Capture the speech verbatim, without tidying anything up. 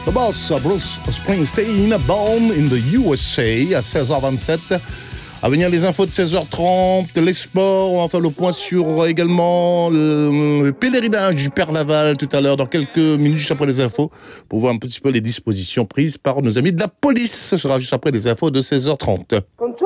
The boss, Bruce Springsteen, Born in the U S A, à seize heures vingt-sept. À venir les infos de seize heures trente, les sports, on va faire le point sur également le pèlerinage du Père Laval tout à l'heure, dans quelques minutes, juste après les infos, pour voir un petit peu les dispositions prises par nos amis de la police. Ce sera juste après les infos de seize heures trente.